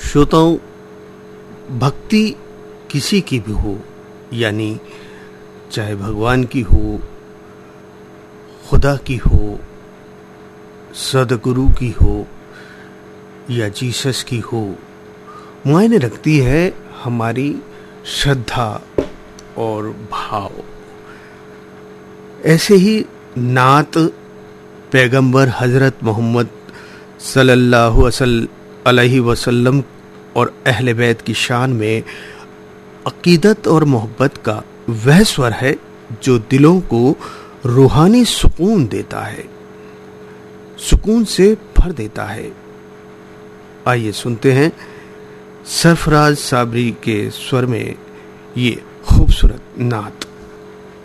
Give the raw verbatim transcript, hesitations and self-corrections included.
श्रोताओं, भक्ति किसी की भी हो, यानी चाहे भगवान की हो, खुदा की हो, सदगुरु की हो या जीसस की हो, मायने रखती है हमारी श्रद्धा और भाव। ऐसे ही नात पैगंबर हजरत मोहम्मद सल्लल्लाहु अलैहि वसल्लम और अहले बैत की शान में अकीदत और मोहब्बत का वह स्वर है जो दिलों को रूहानी सुकून देता है, सुकून से भर देता है। आइए सुनते हैं सरफराज साबरी के स्वर में ये खूबसूरत नात।